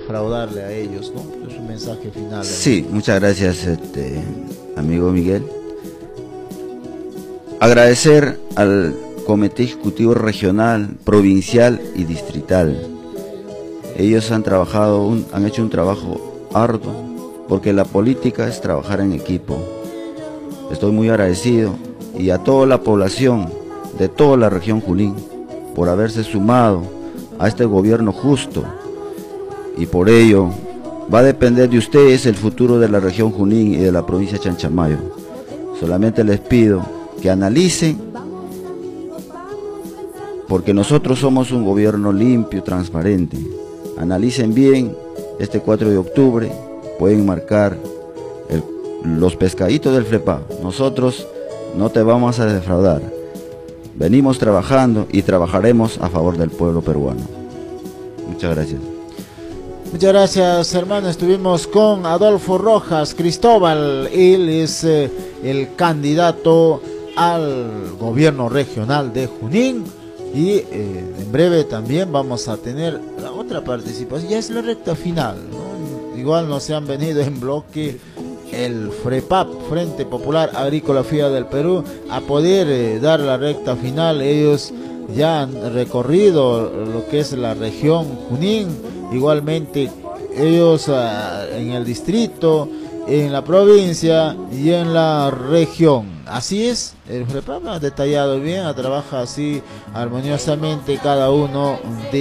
defraudarle a ellos, ¿no? Es un mensaje final. Sí, muchas gracias, amigo Miguel. Agradecer al Comité Ejecutivo Regional, Provincial y Distrital. Ellos han hecho un trabajo arduo, porque la política es trabajar en equipo. Estoy muy agradecido, y a toda la población de toda la región Junín por haberse sumado a este gobierno justo, y por ello va a depender de ustedes el futuro de la región Junín y de la provincia de Chanchamayo. Solamente les pido que analicen, porque nosotros somos un gobierno limpio, transparente. Analicen bien, este 4 de octubre pueden marcar los pescaditos del FREPA. Nosotros no te vamos a defraudar. Venimos trabajando y trabajaremos a favor del pueblo peruano. Muchas gracias. Muchas gracias, hermano. Estuvimos con Adolfo Rojas Cristóbal. Él es el candidato al gobierno regional de Junín. Y en breve también vamos a tener la otra participación. Ya es la recta final, ¿no? Igual nos han venido en bloque el FREPAP, Frente Popular Agrícola FIA del Perú, a poder dar la recta final. Ellos ya han recorrido lo que es la región Junín, igualmente ellos en el distrito, en la provincia y en la región. Así es, el FREPAP ha detallado bien, trabaja así armoniosamente cada uno de